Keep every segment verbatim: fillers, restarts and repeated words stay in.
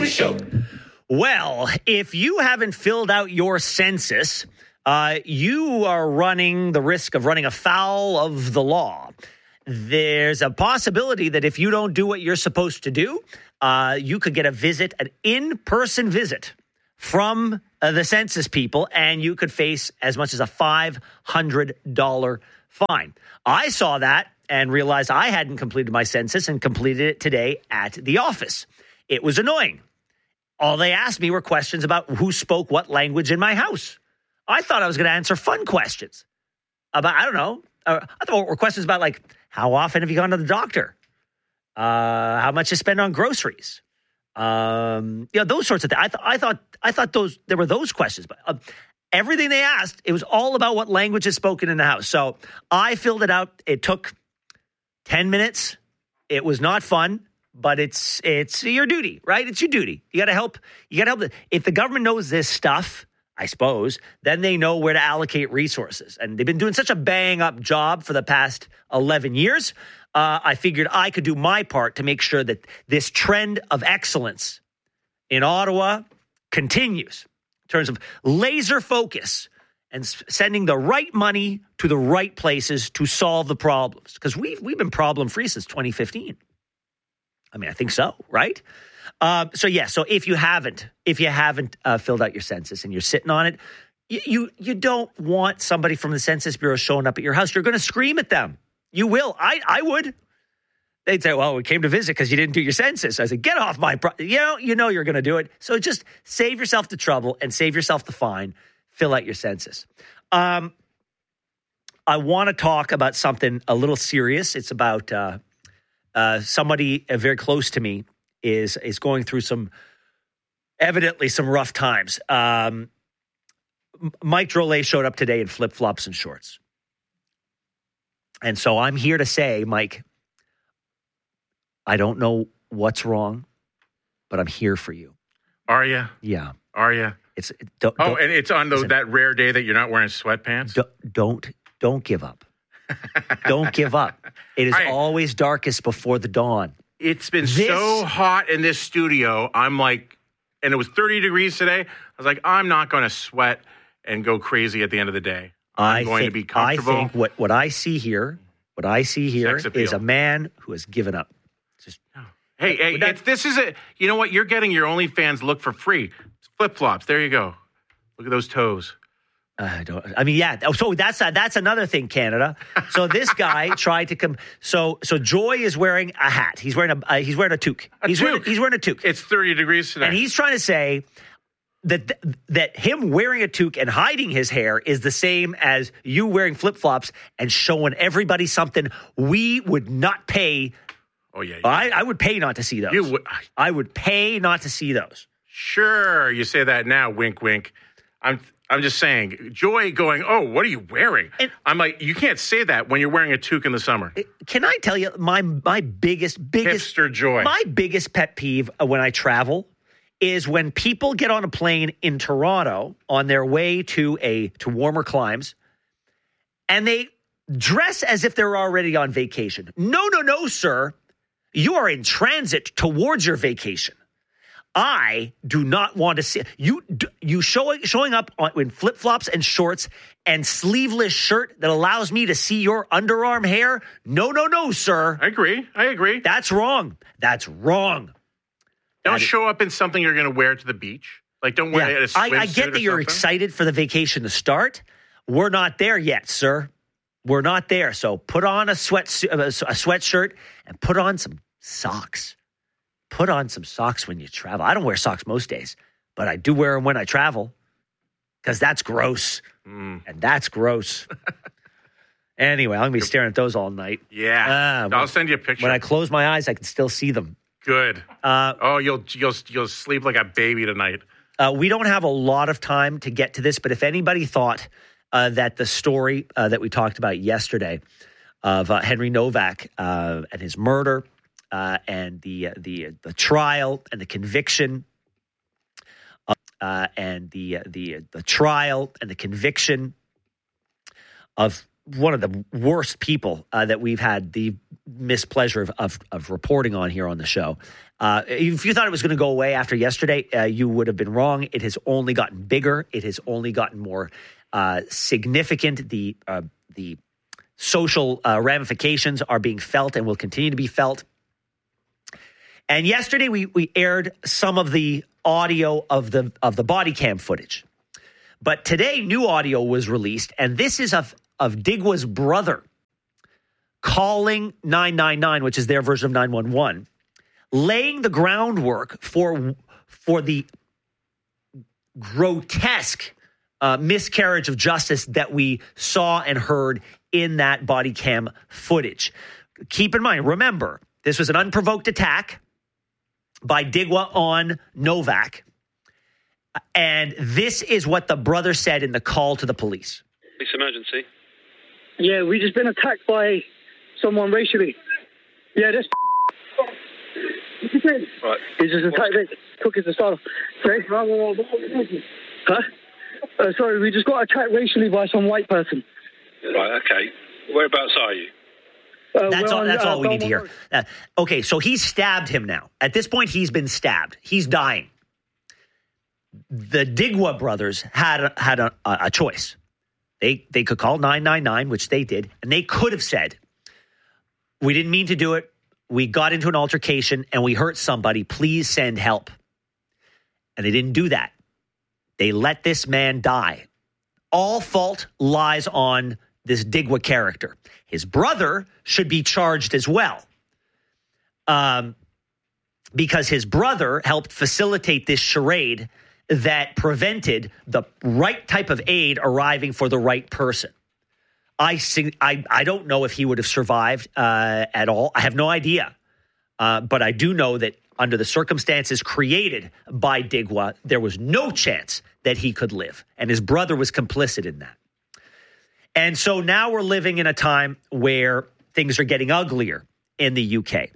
Show. Well, if you haven't filled out your census, uh, you are running the risk of running afoul of the law. There's a possibility that if you don't do what you're supposed to do, uh, you could get a visit, an in-person visit from uh, the census people, and you could face as much as a five hundred dollars fine. I saw that and realized I hadn't completed my census and completed it today at the office. It was annoying. All they asked me were questions about who spoke what language in my house. I thought I was going to answer fun questions about, I don't know, uh, I thought it were questions about, like, how often have you gone to the doctor? Uh, how much you spend on groceries? Um, you know, those sorts of things. I, th- I thought I thought those there were those questions. But uh, everything they asked, it was all about what language is spoken in the house. So I filled it out. It took ten minutes. It was not fun. But it's it's your duty, right? It's your duty. You got to help. You got to help. If the government knows this stuff, I suppose, then they know where to allocate resources. And they've been doing such a bang-up job for the past eleven years. Uh, I figured I could do my part to make sure that this trend of excellence in Ottawa continues in terms of laser focus and s- sending the right money to the right places to solve the problems. Because we've, we've been problem-free since twenty fifteen. I mean, I think so, right? Uh, so, yeah, so if you haven't, if you haven't uh, filled out your census and you're sitting on it, you, you you don't want somebody from the Census Bureau showing up at your house. You're going to scream at them. You will. I I would. They'd say, well, we came to visit because you didn't do your census. I said, get off my pro-. You know, you know you're going to do it. So just save yourself the trouble and save yourself the fine. Fill out your census. Um, I want to talk about something a little serious. It's about... Uh, Uh, somebody uh, very close to me is is going through some, evidently some rough times. Um, Mike Drolet showed up today in flip-flops and shorts. And so I'm here to say, Mike, I don't know what's wrong, but I'm here for you. Are you? Yeah. Are you? It's don't, Oh, don't, and it's on the, listen, that rare day that you're not wearing sweatpants? don't, don't, don't give up. Don't give up. It is I, always darkest before the dawn. It's been This- so hot in this studio. I'm like, and it was thirty degrees today. I was like, I'm not going to sweat and go crazy at the end of the day. I'm I going think, to be comfortable. I think what, what I see here, what I see here Sex appeal. is a man who has given up. Just Hey, hey, that- it's, this is it. You know what? You're getting your OnlyFans look for free. Flip flops. There you go. Look at those toes. I don't. I mean, yeah. So that's a, that's another thing, Canada. So this guy tried to come. So so Joy is wearing a hat. He's wearing a uh, he's wearing a toque. A he's wearing toque. he's wearing a toque. It's thirty degrees today. And he's trying to say that that him wearing a toque and hiding his hair is the same as you wearing flip flops and showing everybody something we would not pay. oh yeah. yeah. I, I would pay not to see those. You would- I would pay not to see those. Sure, you say that now. Wink, wink. I'm. I'm just saying. Joy going. Oh, what are you wearing? And- I'm like, you can't say that when you're wearing a toque in the summer. Can I tell you my my biggest biggest Hipster Joy. my biggest pet peeve when I travel is when people get on a plane in Toronto on their way to a to warmer climes and they dress as if they're already on vacation. No, no, no, sir. You are in transit towards your vacation. I do not want to see you. You showing showing up on, in flip flops and shorts and sleeveless shirt that allows me to see your underarm hair. No, no, no, sir. I agree. I agree. That's wrong. That's wrong. Don't that is- show up in something you're going to wear to the beach. Like, don't wear Yeah, a swimsuit I, I get or that you're something. excited for the vacation to start. We're not there yet, sir. We're not there. So put on a sweat a sweatshirt and put on some socks. Put on some socks when you travel. I don't wear socks most days, but I do wear them when I travel because that's gross. Mm. And that's gross. Anyway, I'm going to be staring at those all night. Yeah. Uh, I'll send you a picture. When I close my eyes, I can still see them. Good. Uh, oh, you'll you'll you'll sleep like a baby tonight. Uh, we don't have a lot of time to get to this, but if anybody thought uh, that the story uh, that we talked about yesterday of uh, Henry Novak uh, and his murder uh, and the, uh, the the trial and the conviction uh, uh, and the uh, the the trial and the conviction of one of the worst people uh, that we've had the mispleasure of, of, of reporting on here on the show. Uh, if you thought it was going to go away after yesterday, uh, you would have been wrong. It has only gotten bigger. It has only gotten more uh, significant. The uh, the social uh, ramifications are being felt and will continue to be felt. And yesterday we we aired some of the audio of the of the body cam footage. But today new audio was released, and this is of of Digwa's brother calling nine nine nine, which is their version of nine one one, laying the groundwork for for the grotesque uh, miscarriage of justice that we saw and heard in that body cam footage. Keep in mind, remember, this was an unprovoked attack by Digwa on Novak. And this is what the brother said in the call to the police. Police emergency. Yeah, we just been attacked by someone racially. Yeah, that's... Right. He just attacked it. Took his assault. Sorry? Huh? Uh, sorry, we just got attacked racially by some white person. Right, okay. Whereabouts are you? Uh, That's all, on, that's uh, all we need to Belmont hear. Uh, okay, so he stabbed him now. At this point, he's been stabbed. He's dying. The Digwa brothers had a, had a, a choice. They they could call nine nine nine, which they did, and they could have said, we didn't mean to do it. We got into an altercation and we hurt somebody. Please send help. And they didn't do that. They let this man die. All fault lies on this Digwa character. His brother should be charged as well. Um, because his brother helped facilitate this charade that prevented the right type of aid arriving for the right person. I see, I, I don't know if he would have survived uh, at all. I have no idea. Uh, but I do know that under the circumstances created by Digwa, there was no chance that he could live. And his brother was complicit in that. And so now we're living in a time where things are getting uglier in the U K.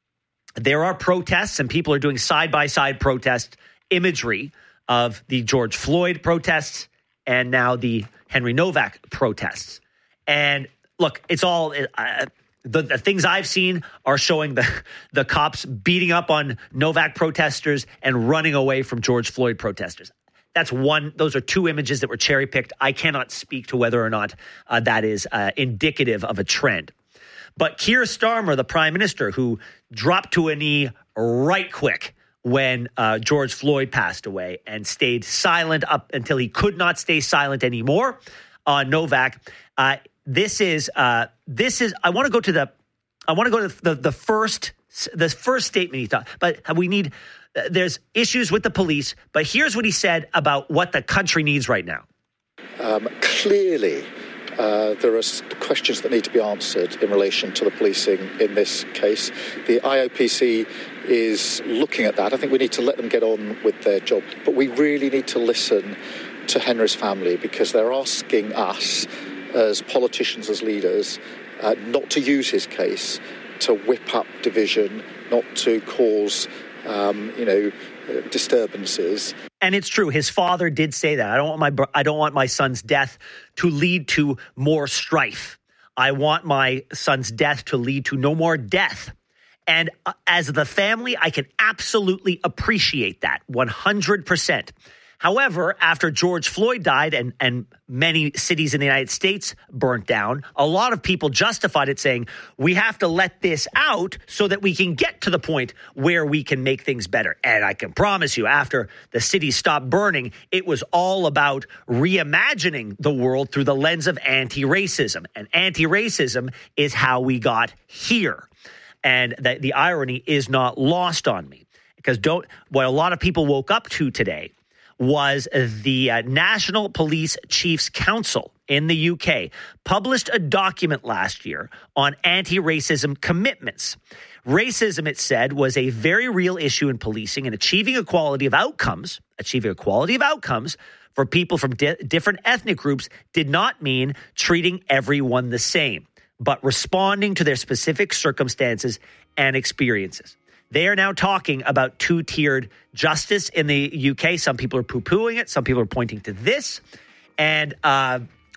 There are protests, and people are doing side-by-side protest imagery of the George Floyd protests and now the Henry Novak protests. And look, it's all uh, the, the things I've seen are showing the, the cops beating up on Novak protesters and running away from George Floyd protesters. That's one. Those are two images that were cherry picked. I cannot speak to whether or not uh, that is uh, indicative of a trend. But Keir Starmer, the prime minister, who dropped to a knee right quick when uh, George Floyd passed away and stayed silent up until he could not stay silent anymore on Novak. Uh, this is uh, this is. I want to go to the. I want to go to the the first the first statement he thought. But we need. There's issues with the police, but here's what he said about what the country needs right now. Um, clearly, uh, there are questions that need to be answered in relation to the policing in this case. The I O P C is looking at that. I think we need to let them get on with their job, but we really need to listen to Henry's family because they're asking us as politicians, as leaders, uh, not to use his case to whip up division, not to cause Um, you know, uh, disturbances. And it's true. His father did say that. I don't want my bro- I don't want my son's death to lead to more strife. I want my son's death to lead to no more death. And uh, as the family, I can absolutely appreciate that one hundred percent. However, after George Floyd died and, and many cities in the United States burnt down, a lot of people justified it saying, we have to let this out so that we can get to the point where we can make things better. And I can promise you, after the cities stopped burning, it was all about reimagining the world through the lens of anti-racism. And anti-racism is how we got here. And the, the irony is not lost on me. Because don't what a lot of people woke up to today was the uh, National Police Chiefs Council in the U K published a document last year on anti-racism commitments. Racism, it said, was a very real issue in policing, and achieving equality of outcomes, achieving equality of outcomes for people from di- different ethnic groups did not mean treating everyone the same, but responding to their specific circumstances and experiences. They are now talking about two-tiered justice in the U K. Some people are poo-pooing it. Some people are pointing to this. And uh,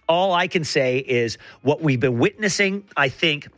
all I can say is what we've been witnessing, I think,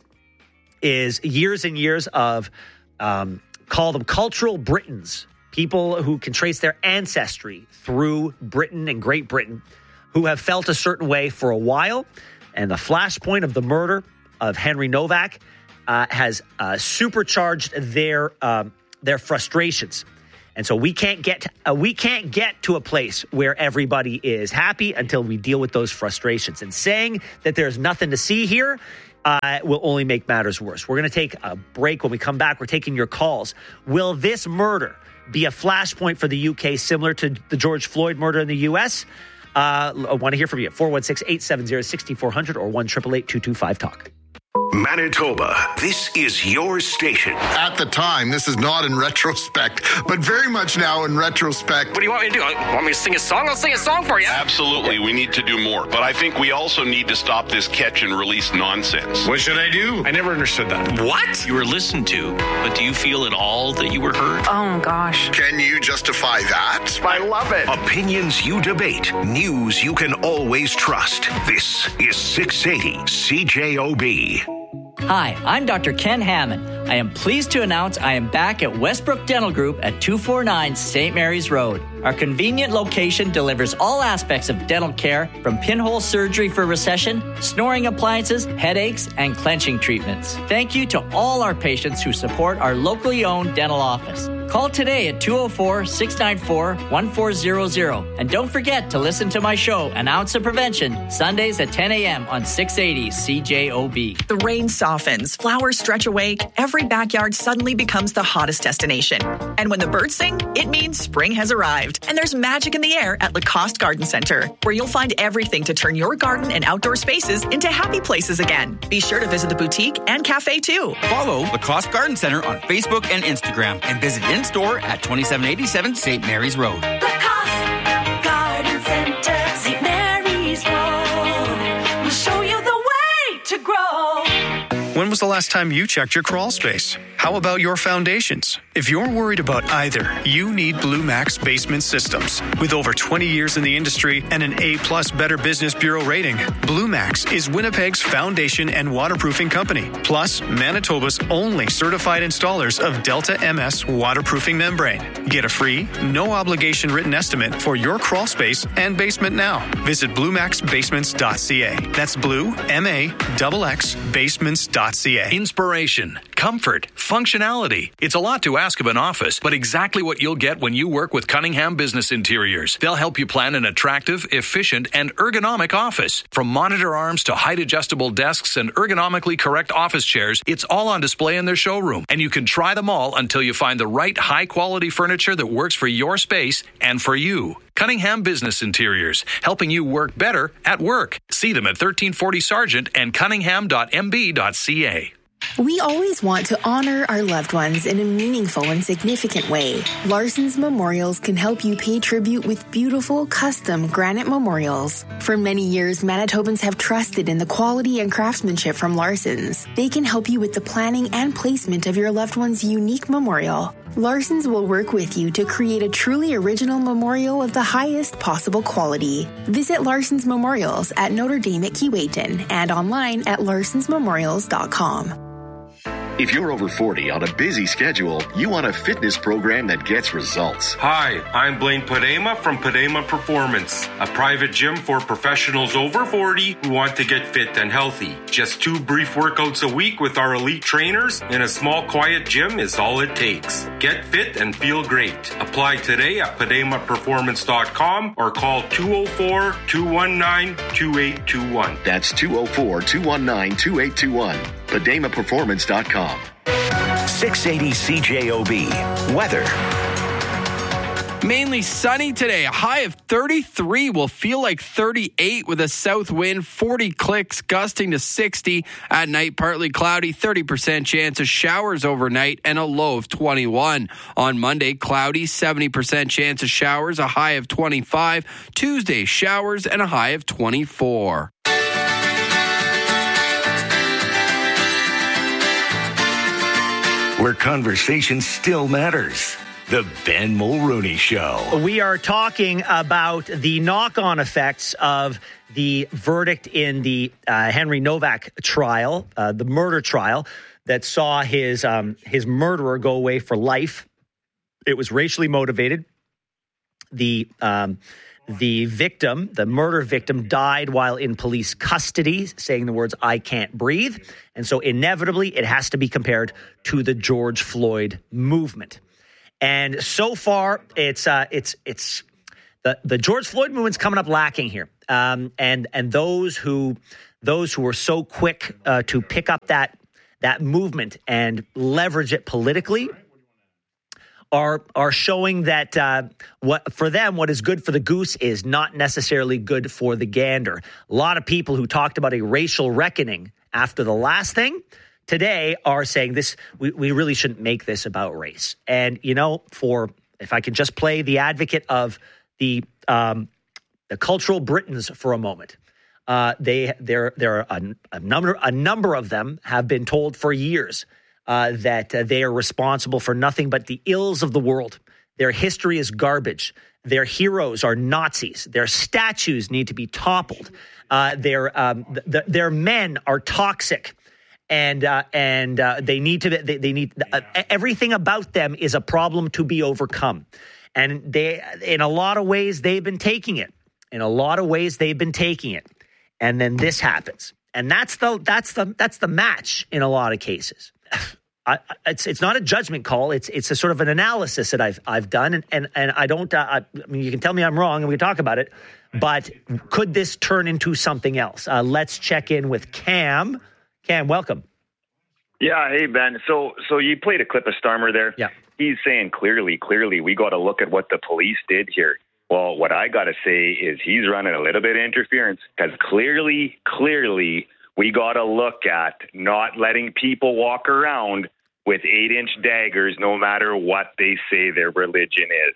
is years and years of, um, call them cultural Britons, people who can trace their ancestry through Britain and Great Britain, who have felt a certain way for a while. And the flashpoint of the murder of Henry Novak uh, has uh, supercharged their um, their frustrations. And so we can't get uh, we can't get to a place where everybody is happy until we deal with those frustrations. And saying that there's nothing to see here uh, will only make matters worse. We're going to take a break. When we come back, we're taking your calls. Will this murder be a flashpoint for the U K similar to the George Floyd murder in the U S? Uh, I want to hear from you at four one six, eight seven zero, six four zero zero or one eight eight eight, two two five, talk. Manitoba, this is your station. At the time, this is not in retrospect, but very much now in retrospect. What do you want me to do? Want me to sing a song? I'll sing a song for you. Absolutely, we need to do more. But I think we also need to stop this catch and release nonsense. What should I do? I never understood that. What? You were listened to, but do you feel at all that you were heard? Oh, gosh. Can you justify that? I love it. Opinions you debate, news you can always trust. This is six eighty C J O B. Hi, I'm Doctor Ken Hammond. I am pleased to announce I am back at Westbrook Dental Group at two forty-nine Saint Mary's Road. Our convenient location delivers all aspects of dental care, from pinhole surgery for recession, snoring appliances, headaches, and clenching treatments. Thank you to all our patients who support our locally owned dental office. Call today at two oh four, six nine four, one four zero zero. And don't forget to listen to my show, An Ounce of Prevention, Sundays at ten a.m. on six eighty C J O B. The rain softens, flowers stretch awake, every backyard suddenly becomes the hottest destination. And when the birds sing, it means spring has arrived. And there's magic in the air at Lacoste Garden Center, where you'll find everything to turn your garden and outdoor spaces into happy places again. Be sure to visit the boutique and cafe too. Follow Lacoste Garden Center on Facebook and Instagram and visit in store at twenty-seven eighty-seven Saint Mary's Road. Lacoste Garden Center, Saint Mary's Road. We'll show you the way to grow. When was the last time you checked your crawl space? How about your foundations? If you're worried about either, you need Blue Max Basement Systems. With over twenty years in the industry and an A-plus Better Business Bureau rating, Blue Max is Winnipeg's foundation and waterproofing company, plus Manitoba's only certified installers of Delta M S waterproofing membrane. Get a free, no-obligation written estimate for your crawl space and basement now. Visit blue max basements dot c a. That's blue, M A X X, basements dot c a. Inspiration, comfort, functionality. It's a lot to ask of an office, but exactly what you'll get when you work with Cunningham Business Interiors. They'll help you plan an attractive, efficient, and ergonomic office. From monitor arms to height-adjustable desks and ergonomically correct office chairs, it's all on display in their showroom. And you can try them all until you find the right high-quality furniture that works for your space and for you. Cunningham Business Interiors, helping you work better at work. See them at thirteen forty Sargent and cunningham dot m b dot c a. We always want to honor our loved ones in a meaningful and significant way. Larson's Memorials can help you pay tribute with beautiful, custom granite memorials. For many years, Manitobans have trusted in the quality and craftsmanship from Larson's. They can help you with the planning and placement of your loved one's unique memorial. Larson's will work with you to create a truly original memorial of the highest possible quality. Visit Larson's Memorials at Notre Dame at Keewatin and online at larsons memorials dot com. If you're over forty on a busy schedule, you want a fitness program that gets results. Hi, I'm Blaine Padema from Padema Performance, a private gym for professionals over forty who want to get fit and healthy. Just two brief workouts a week with our elite trainers in a small, quiet gym is all it takes. Get fit and feel great. Apply today at padema performance dot com or call two oh four, two one nine, two eight two one. That's two oh four, two one nine, two eight two one. padema performance dot com. six eighty C J O B. Weather. Mainly sunny today. A high of thirty-three will feel like thirty-eight with a south wind, forty clicks, gusting to sixty. At night, partly cloudy, thirty percent chance of showers overnight, and a low of twenty-one. On Monday, cloudy, seventy percent chance of showers, a high of twenty-five. Tuesday, showers, and a high of twenty-four. Where conversation still matters. The Ben Mulrooney Show. We are talking about the knock-on effects of the verdict in the uh, Henry Novak trial, uh, the murder trial that saw his um, his murderer go away for life. It was racially motivated. The um, the victim, the murder victim, died while in police custody, saying the words, "I can't breathe." And so inevitably, it has to be compared to the George Floyd movement. And so far, it's uh, it's it's the the George Floyd movement's coming up lacking here, um, and and those who those who were so quick uh, to pick up that that movement and leverage it politically are are showing that uh, what for them what is good for the goose is not necessarily good for the gander. A lot of people who talked about a racial reckoning after the last thing today are saying this, we, we really shouldn't make this about race. And, you know, for, if I could just play the advocate of the um, the cultural Britons for a moment, uh, they there there are a, a number a number of them have been told for years uh, that uh, they are responsible for nothing but the ills of the world. Their history is garbage. Their heroes are Nazis. Their statues need to be toppled. Uh, their um, th- th- their men are toxic. And uh, and uh, they need to. They, they need uh, everything about them is a problem to be overcome, and they, in a lot of ways, they've been taking it. In a lot of ways, they've been taking it, and then this happens, and that's the that's the that's the match in a lot of cases. I, it's it's not a judgment call. It's it's a sort of an analysis that I've I've done, and and, and I don't. Uh, I, I mean, you can tell me I'm wrong, and we can talk about it. But could this turn into something else? Uh, let's check in with Cam. Cam, welcome. Yeah, hey, Ben. So so you played a clip of Starmer there. Yeah. He's saying clearly, clearly, we got to look at what the police did here. Well, what I got to say is he's running a little bit of interference because clearly, clearly, we got to look at not letting people walk around with eight-inch daggers no matter what they say their religion is.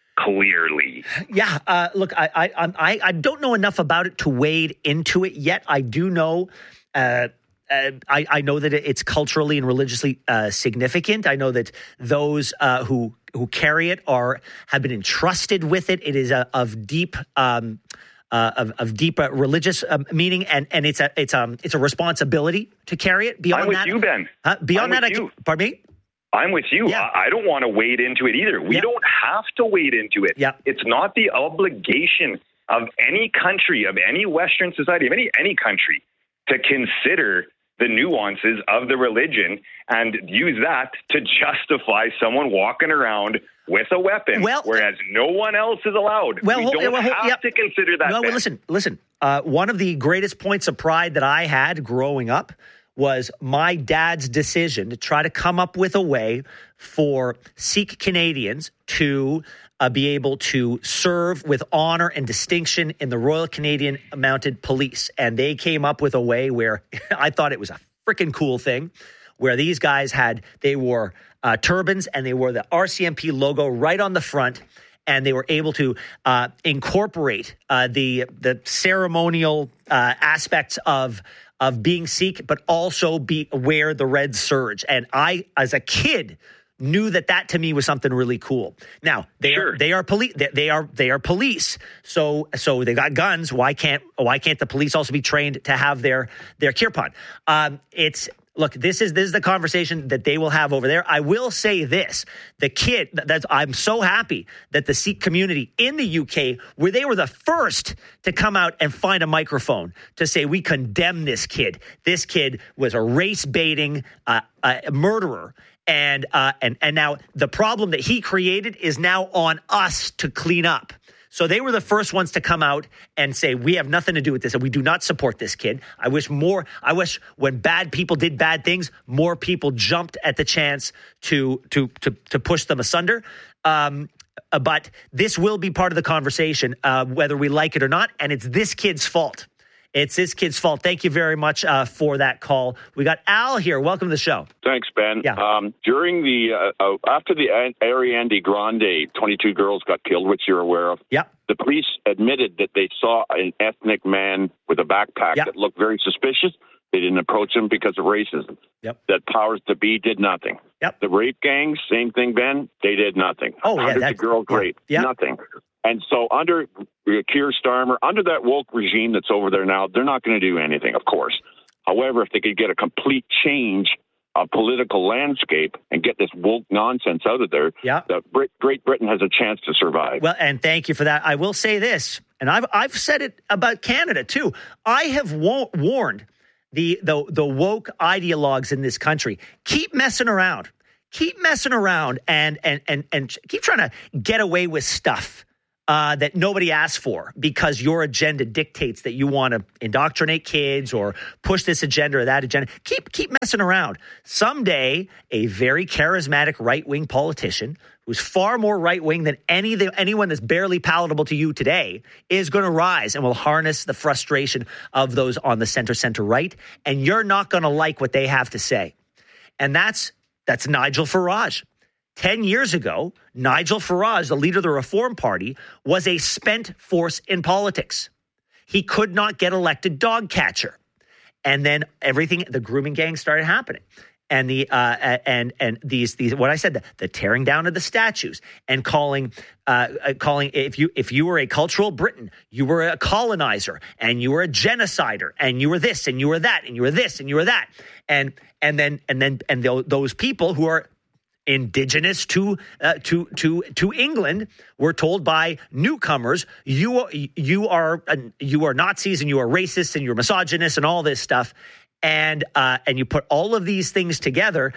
Clearly. Yeah. Uh, look, I, I I I don't know enough about it to wade into it yet. I do know uh Uh, I, I know that it's culturally and religiously uh, significant. I know that those uh, who who carry it are have been entrusted with it. It is a, of deep um, uh, of, of deep uh, religious uh, meaning, and, and it's a it's um it's a responsibility to carry it. Beyond I'm with that, you, Ben. Uh, beyond I'm that, with I you. can, pardon me. I'm with you. Yeah. I, I don't want to wade into it either. We yeah. don't have to wade into it. Yeah. It's not the obligation of any country, of any Western society, of any any country, to consider the nuances of the religion and use that to justify someone walking around with a weapon, well, whereas no one else is allowed. Well, we hold, don't well, hold, have yeah. to consider that. No, well, listen, listen. Uh, one of the greatest points of pride that I had growing up was my dad's decision to try to come up with a way for Sikh Canadians to uh, be able to serve with honor and distinction in the Royal Canadian Mounted Police. And they came up with a way where I thought it was a freaking cool thing, where these guys had, they wore uh, turbans and they wore the R C M P logo right on the front. And they were able to uh, incorporate uh, the the ceremonial uh, aspects of of being Sikh, but also be wear the red serge. And I, as a kid, knew that that to me was something really cool. Now they sure. are they are police. They, they are they are police. So so they got guns. Why can't why can't the police also be trained to have their their kirpan? Um, it's. Look, this is this is the conversation that they will have over there. I will say this: the kid. That I'm so happy that the Sikh community in the U K, where they were the first to come out and find a microphone to say we condemn this kid. This kid was a race baiting uh, uh, murderer, and uh, and and now the problem that he created is now on us to clean up. So they were the first ones to come out and say, we have nothing to do with this and we do not support this kid. I wish more, I wish when bad people did bad things, more people jumped at the chance to to to, to push them asunder. Um, but this will be part of the conversation, uh, whether we like it or not. And it's this kid's fault. It's this kid's fault. Thank you very much uh, for that call. We got Al here. Welcome to the show. Thanks, Ben. Yeah. Um, during the uh, uh, after the Ariana Grande, twenty-two girls got killed, which you're aware of. Yeah. The police admitted that they saw an ethnic man with a backpack yeah. that looked very suspicious. They didn't approach them because of racism. Yep. That powers to be did nothing. Yep. The rape gangs, same thing, Ben. They did nothing. Oh, yeah. Hundreds That, of girls yeah, raped. yeah. Nothing. And so under Keir Starmer, under that woke regime that's over there now, they're not going to do anything, of course. However, if they could get a complete change of political landscape and get this woke nonsense out of there, yeah. the Brit- Great Britain has a chance to survive. Well, and thank you for that. I will say this, and I've I've said it about Canada too. I have wa- warned the, the the woke ideologues in this country, keep messing around. Keep messing around and and and and keep trying to get away with stuff uh, that nobody asked for because your agenda dictates that you want to indoctrinate kids or push this agenda or that agenda. Keep keep messing around. Someday, a very charismatic right-wing politician who's far more right-wing than any anyone that's barely palatable to you today is going to rise and will harness the frustration of those on the center-center right, and you're not going to like what they have to say. And that's that's Nigel Farage. Ten years ago, Nigel Farage, the leader of the Reform Party, was a spent force in politics. He could not get elected dog catcher. And then everything, the grooming gang started happening. And the uh, and and these these what I said, the, the tearing down of the statues and calling uh, calling if you if you were a cultural Briton, you were a colonizer and you were a genocider and you were this and you were that and you were this and you were that and and then and then and th- those people who are indigenous to uh, to to to England were told by newcomers, you you are uh, you are Nazis and you are racists and you're misogynists and all this stuff. And uh, and you put all of these things together,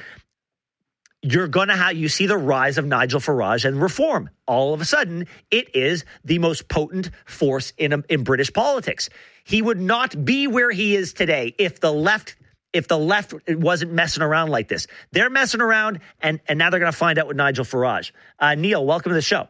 you're going to have, you see the rise of Nigel Farage and Reform. All of a sudden, it is the most potent force in, in British politics. He would not be where he is today if the left if the left wasn't messing around like this. They're messing around, and, and now they're going to find out with Nigel Farage. Uh, Neil, welcome to the show.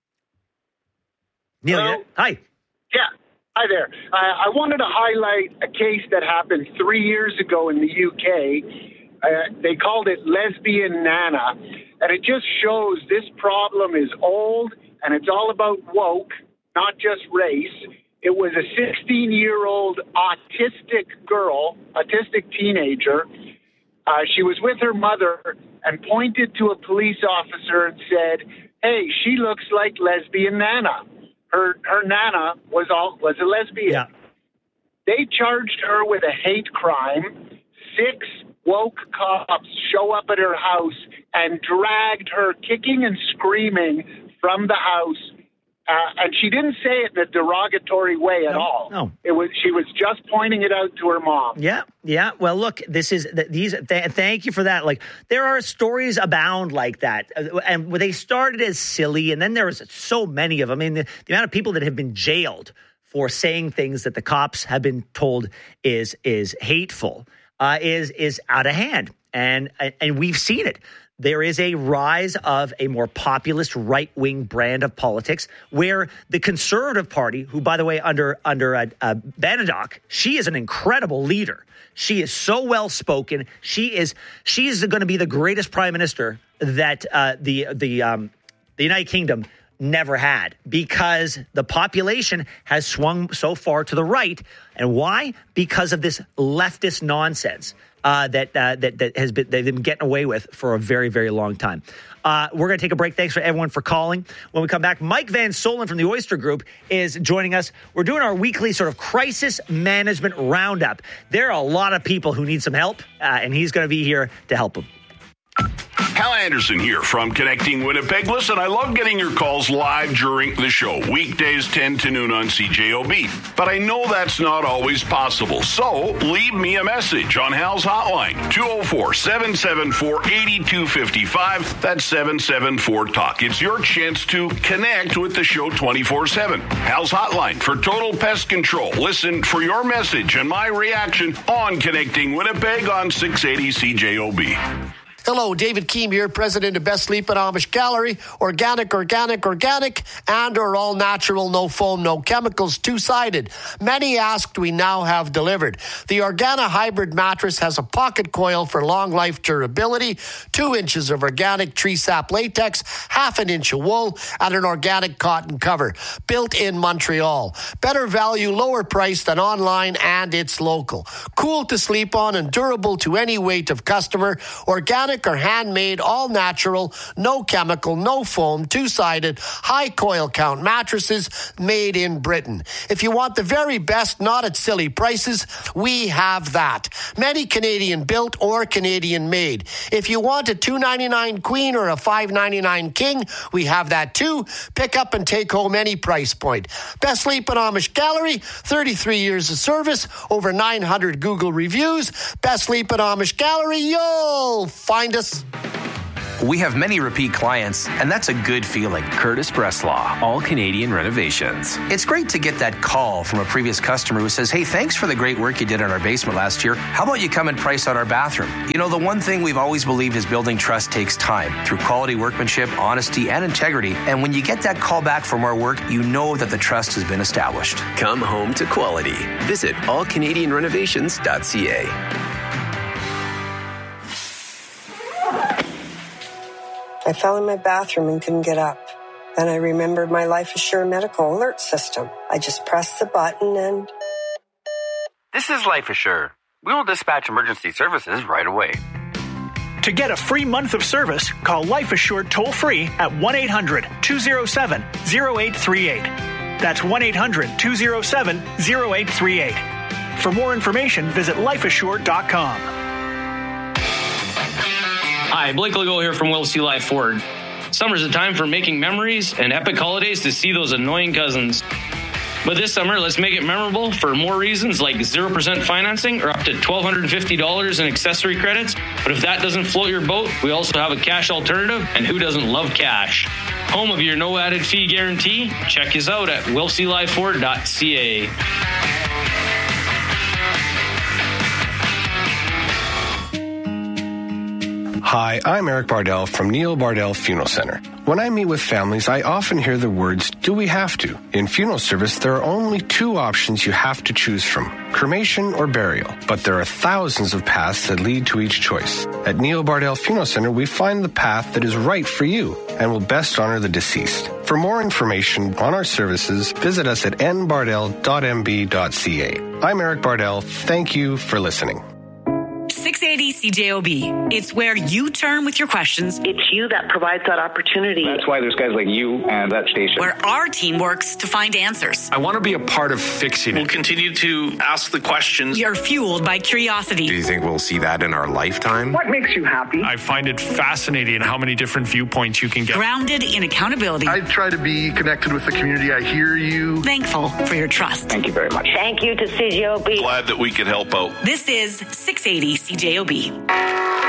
Neil, Hello? yeah? Hi. Yeah. Hi there. Uh, I wanted to highlight a case that happened three years ago in the U K. Uh, they called it Lesbian Nana, and it just shows this problem is old, and it's all about woke, not just race. It was a sixteen-year-old autistic girl, autistic teenager. Uh, she was with her mother and pointed to a police officer and said, "Hey, she looks like Lesbian Nana." Her her nana was all was a lesbian. Yeah. They charged her with a hate crime. Six woke cops show up at her house and dragged her kicking and screaming from the house. Uh, and she didn't say it in a derogatory way at No, all. no. It was she was just pointing it out to her mom. Yeah, yeah. Well, look, this is th- these. Th- thank you for that. Like, there are stories abound like that, uh, and they started as silly, and then there was so many of them. I mean, the, the amount of people that have been jailed for saying things that the cops have been told is is hateful uh, is is out of hand, and and we've seen it. There is a rise of a more populist right-wing brand of politics where the Conservative Party, who, by the way, under under uh, uh, Benedok, she is an incredible leader. She is so well-spoken. She is she is going to be the greatest prime minister that uh, the the um, the United Kingdom never had, because the population has swung so far to the right. And why? Because of this leftist nonsense uh, that, uh, that that has been they've been getting away with for a very, very long time. Uh, we're going to take a break. Thanks for everyone for calling. When we come back, Mike Van Solen from the Oyster Group is joining us. We're doing our weekly sort of crisis management roundup. There are a lot of people who need some help, uh, and he's going to be here to help them. Hal Anderson here from Connecting Winnipeg. Listen, I love getting your calls live during the show, weekdays ten to noon on C J O B. But I know that's not always possible, so leave me a message on Hal's hotline, two oh four, seven seven four, eight two five five. That's seven seven four, talk. It's your chance to connect with the show twenty-four seven. Hal's hotline for total pest control. Listen for your message and my reaction on Connecting Winnipeg on six eighty C J O B. Hello, David Keem here, president of Best Sleep and Amish Gallery. Organic, organic, organic, and or all natural, no foam, no chemicals, two-sided. Many asked, we now have delivered. The Organa Hybrid mattress has a pocket coil for long life durability, two inches of organic tree sap latex, half an inch of wool, and an organic cotton cover. Built in Montreal. Better value, lower price than online, and it's local. Cool to sleep on and durable to any weight of customer. Organic or handmade, all natural, no chemical, no foam, two-sided, high coil count mattresses made in Britain. If you want the very best, not at silly prices, we have that. Many Canadian built or Canadian made. If you want a two ninety-nine queen or a five ninety-nine king, we have that too. Pick up and take home any price point. Best Sleep and Amish Gallery, thirty-three years of service, over nine hundred Google reviews. Best Sleep and Amish Gallery, you'll find us. We have many repeat clients, and that's a good feeling. Curtis Breslaw, All Canadian Renovations. It's great to get that call from a previous customer who says, hey, thanks for the great work you did on our basement last year. How about you come and price out our bathroom? You know, the one thing we've always believed is building trust takes time through quality workmanship, honesty, and integrity. And when you get that call back for more work, you know that the trust has been established. Come home to quality. Visit all canadian renovations dot c a. I fell in my bathroom and couldn't get up. Then I remembered my Life Assure medical alert system. I just pressed the button and... This is Life Assure. We will dispatch emergency services right away. To get a free month of service, call Life Assured toll-free at one eight hundred two oh seven oh eight three eight. That's one eight hundred two oh seven oh eight three eight. For more information, visit life assured dot com. Hi, Blake Legault here from Will C. Life Ford. Summer's a time for making memories and epic holidays to see those annoying cousins. But this summer, let's make it memorable for more reasons like zero percent financing or up to one thousand two hundred fifty dollars in accessory credits. But if that doesn't float your boat, we also have a cash alternative, and who doesn't love cash? Home of your no added fee guarantee? Check us out at will c life ford dot c a. Hi, I'm Eric Bardell from Neil Bardell Funeral Center. When I meet with families, I often hear the words, do we have to? In funeral service, there are only two options you have to choose from, cremation or burial. But there are thousands of paths that lead to each choice. At Neil Bardell Funeral Center, we find the path that is right for you and will best honor the deceased. For more information on our services, visit us at n bardell dot m b dot c a. I'm Eric Bardell. Thank you for listening. six eighty C J O B. It's where you turn with your questions. It's you that provides that opportunity. That's why there's guys like you and that station. Where our team works to find answers. I want to be a part of fixing it. We'll continue to ask the questions. You're fueled by curiosity. Do you think we'll see that in our lifetime? What makes you happy? I find it fascinating how many different viewpoints you can get. Grounded in accountability. I try to be connected with the community. I hear you. Thankful for your trust. Thank you very much. Thank you to C J O B. Glad that we could help out. This is six eighty C J O B.